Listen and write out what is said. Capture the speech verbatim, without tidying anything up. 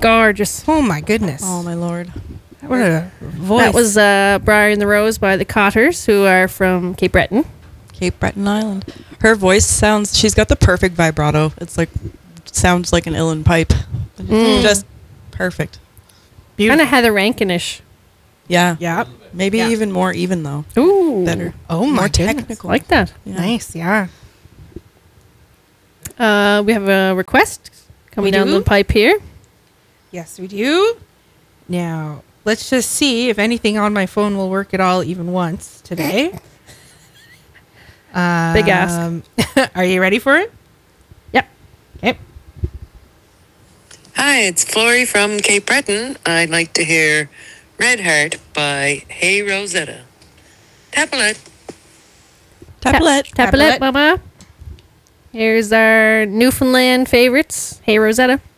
gorgeous. Oh my goodness. Oh my lord. What a voice. That was uh, Briar the Rose by the Cotters, who are from Cape Breton. Cape Breton Island. Her voice sounds, she's got the perfect vibrato. It's like, sounds like an uilleann pipe. Mm. Just perfect. Kind of Heather Rankinish. Yeah. Yeah. Maybe Yeah. even more even though. Ooh. Better. Oh my More goodness. technical. Like that. Yeah. Nice, yeah. Uh, we have a request coming We down do? the pipe here. Yes, we do. Now, let's just see if anything on my phone will work at all even once today. Um, Big ask. Are you ready for it? Yep. Okay. Hi, it's Flory from Cape Breton. I'd like to hear Red Heart by Hey Rosetta. Tapalet. Tapalet. Tapalet, Tapalet. mama. Here's our Newfoundland favorites. Hey, Rosetta.